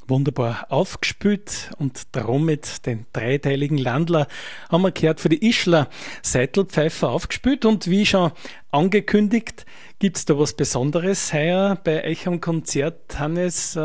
Wunderbar aufgespielt und damit den dreiteiligen Landler haben wir gehört für die Ischler Saitelpfeifer aufgespielt. Und wie schon angekündigt, gibt es da was Besonderes heuer bei euch am Konzert, Hannes.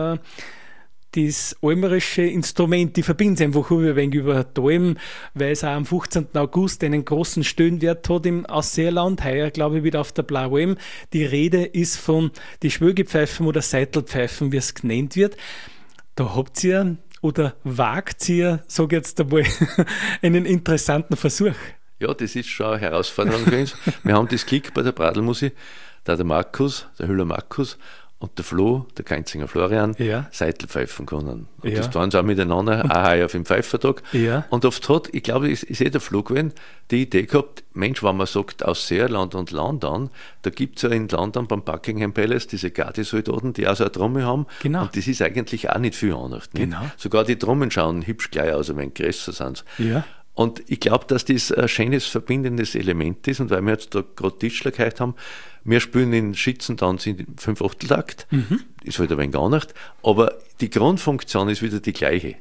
Das almerische Instrument, die verbindet sich einfach ein wenig über die Alm, weil es auch am 15. August einen großen Stellenwert hat im Ausseerland. Heuer, glaube ich, wieder auf der Blaualm. Die Rede ist von die Schwögepfeifen oder Saitelpfeifen, wie es genannt wird. Da habt ihr oder wagt ihr, sage ich jetzt einmal, einen interessanten Versuch. Ja, das ist schon eine Herausforderung für uns. Wir haben das Glück bei der Bradlmusik, da der Markus, der Hüller Markus und der Flo, der Keinzinger Florian, Saitelpfeifen können. Und das tun sie auch miteinander, auch heuer auf dem Pfeifertag. Ja. Und oft hat, ich glaube, ist der Flo gewesen, die Idee gehabt, Mensch, wenn man sagt, aus Seerland und London, da gibt es ja in London beim Buckingham Palace diese Gardesoldaten, die auch so eine Trommel haben. Genau. Und das ist eigentlich auch nicht viel anders. Genau. Sogar die Trommeln schauen hübsch gleich aus, ein wenig größer sind sie. Ja. Und ich glaube, dass das ein schönes verbindendes Element ist. Und weil wir jetzt da gerade Tischler gehört haben, wir spielen in Schützentanz in 5/8-Takt. Ist halt ein wenig gar nicht. Aber die Grundfunktion ist wieder die gleiche.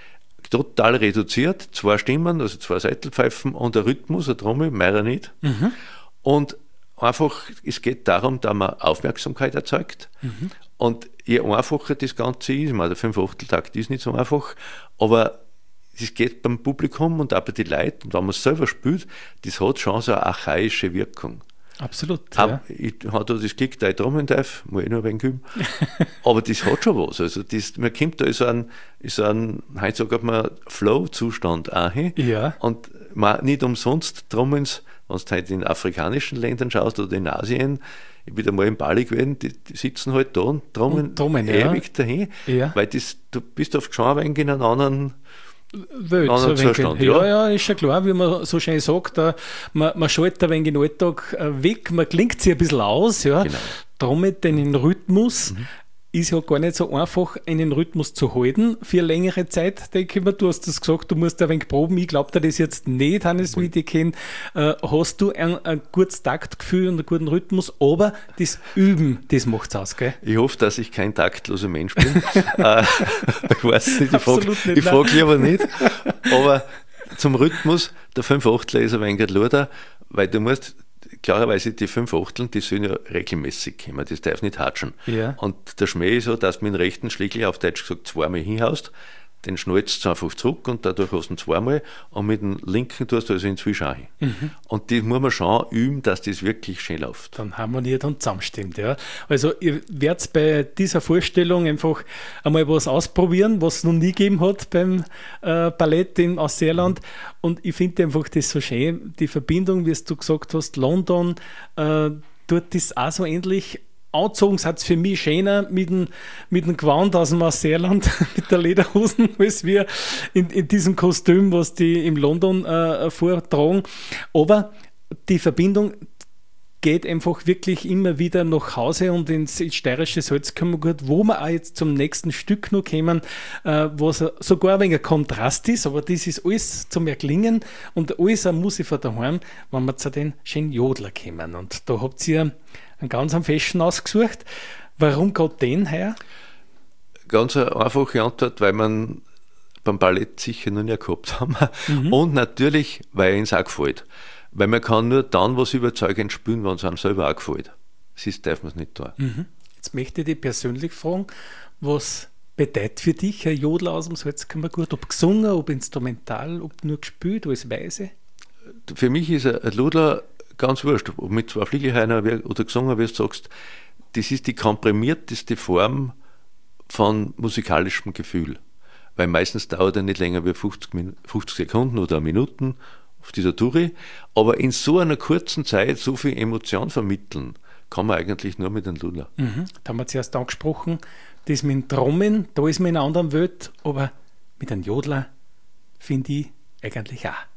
Total reduziert, 2 Stimmen, also 2 Saitelpfeifen und ein Rhythmus, eine Trommel, mehr nicht. Und einfach, es geht darum, dass man Aufmerksamkeit erzeugt. Und je einfacher das Ganze ist, ich meine, der 5/8-Takt ist nicht so einfach, aber es geht beim Publikum und auch bei den Leuten, und wenn man es selber spielt, das hat schon so eine archaische Wirkung. Absolut. Ja. Ich hatte das Glück, da ich Trommeln darf, muss ich noch ein wenig üben. Aber das hat schon was. Also man kommt da in so einen, heute sagt man, Flow-Zustand ein. Ja. Und man, nicht umsonst trommeln sie, wenn du heute in afrikanischen Ländern schaust oder in Asien, ich bin einmal in Bali gewesen, die sitzen halt da und trommeln ewig dahin, weil du bist oft schon ein wenig in einem anderen Welt, so Zustand, ja, ist schon klar, wie man so schön sagt, man schaltet ein wenig den Alltag weg, man klingt sich ein bisschen aus, ja. Genau. Damit den Rhythmus ist ja gar nicht so einfach, einen Rhythmus zu halten für längere Zeit, denke ich mir. Du hast das gesagt, du musst ein wenig proben, ich glaube dir das jetzt nicht, Hannes, wie ich dich kenne. Hast du ein gutes Taktgefühl und einen guten Rhythmus, aber das Üben, das macht es aus, gell? Ich hoffe, dass ich kein taktloser Mensch bin. Ich weiß nicht, ich frage lieber nicht. Aber zum Rhythmus, der 5/8 ist ein wenig ein Luder, weil du musst, klarerweise die 5/8, die sollen ja regelmäßig kommen, das darf nicht hatschen. Ja. Und der Schmäh ist so, dass du mit dem rechten Schlägel, auf Deutsch gesagt, 2-mal hinhaust, den schnallst du einfach zurück und dadurch hast du ihn 2-mal und mit dem linken tust du also inzwischen auch hin. Und das muss man schon üben, dass das wirklich schön läuft. Dann harmoniert und zusammenstimmt, ja. Also ihr werdet bei dieser Vorstellung einfach einmal was ausprobieren, was es noch nie gegeben hat beim Ballett im Ausseerland. Und ich finde einfach das so schön, die Verbindung, wie du gesagt hast, London, dort ist auch so ähnlich. Angezogen hat es für mich schöner mit dem Gewand aus dem Ausseerland, mit der Lederhosen, als wir in diesem Kostüm, was die in London vortragen. Aber die Verbindung geht einfach wirklich immer wieder nach Hause und ins steirische Salzkammergut, wo wir auch jetzt zum nächsten Stück noch kommen, was sogar ein wenig ein Kontrast ist, aber das ist alles zum Erklingen und alles eine Musik von daheim, wenn wir zu den schönen Jodler kommen. Und da habt ihr einen ganz am Fashion ausgesucht. Warum gerade den heuer? Ganz eine einfache Antwort, weil man beim Ballett sicher noch nie gehabt haben. Und natürlich, weil er uns auch gefällt. Weil man kann nur dann was überzeugend spielen, wenn es einem selber auch gefällt. Sonst darf man es nicht tun. Jetzt möchte ich dich persönlich fragen, was bedeutet für dich ein Jodler aus dem Salzkammergut? Ob gesungen, ob instrumental, ob nur gespielt, als Weise? Für mich ist ein Jodler ganz wurscht, ob mit 2 Fliegelhörner oder gesungen, wie du sagst, das ist die komprimierteste Form von musikalischem Gefühl. Weil meistens dauert er nicht länger wie 50 Sekunden oder Minuten auf dieser Tour. Aber in so einer kurzen Zeit so viel Emotion vermitteln, kann man eigentlich nur mit einem Jodler. Da haben wir zuerst angesprochen, das mit dem Trommeln, da ist man in einer anderen Welt, aber mit einem Jodler finde ich eigentlich auch.